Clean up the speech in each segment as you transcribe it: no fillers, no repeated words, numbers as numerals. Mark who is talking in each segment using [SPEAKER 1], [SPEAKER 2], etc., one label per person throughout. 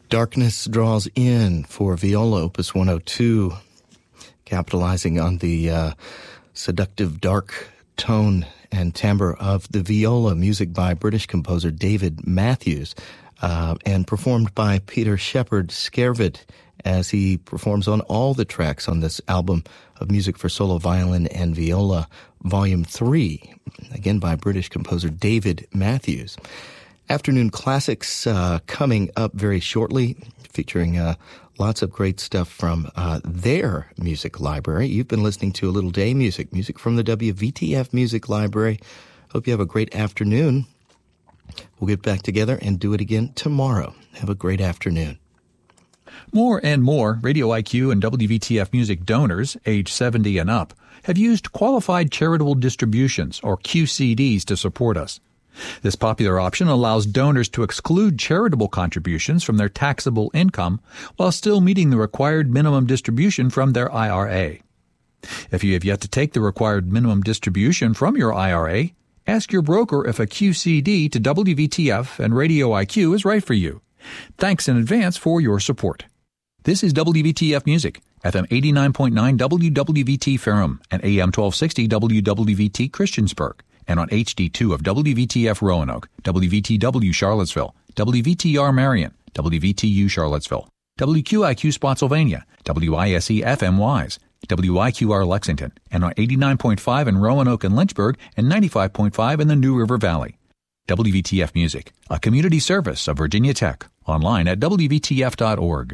[SPEAKER 1] Darkness Draws In for viola, opus 102, capitalizing on the seductive dark tone and timbre of the viola, music by British composer David Matthews, and performed by Peter Shepard Skervit as he performs on all the tracks on this album of music for solo violin and viola, Volume 3, again by British composer David Matthews. Afternoon Classics coming up very shortly, featuring lots of great stuff from their music library. You've been listening to A Little Day Music, music from the WVTF Music Library. Hope you have a great afternoon. We'll get back together and do it again tomorrow. Have a great afternoon.
[SPEAKER 2] More and more Radio IQ and WVTF Music donors, age 70 and up, have used Qualified Charitable Distributions, or QCDs, to support us. This popular option allows donors to exclude charitable contributions from their taxable income while still meeting the required minimum distribution from their IRA. If you have yet to take the required minimum distribution from your IRA, ask your broker if a QCD to WVTF and Radio IQ is right for you. Thanks in advance for your support. This is WVTF Music, FM 89.9 WWVT Ferrum and AM 1260 WWVT Christiansburg, and on HD2 of WVTF Roanoke, WVTW Charlottesville, WVTR Marion, WVTU Charlottesville, WQIQ Spotsylvania, WISE FM Wise, WIQR Lexington, and on 89.5 in Roanoke and Lynchburg and 95.5 in the New River Valley. WVTF Music, a community service of Virginia Tech, online at WVTF.org.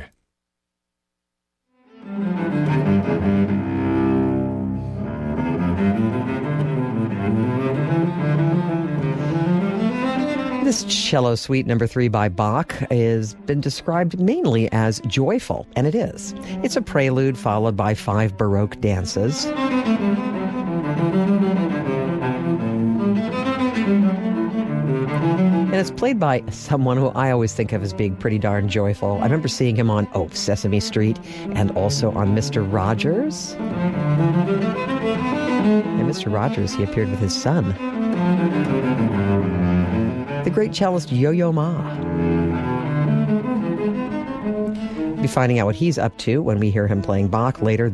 [SPEAKER 3] This cello suite number 3 by Bach has been described mainly as joyful, and it is. It's a prelude followed by 5 Baroque dances. And it's played by someone who I always think of as being pretty darn joyful. I remember seeing him on Sesame Street and also on Mr. Rogers. And Mr. Rogers, he appeared with his son, the great cellist Yo-Yo Ma. We'll be finding out what he's up to when we hear him playing Bach later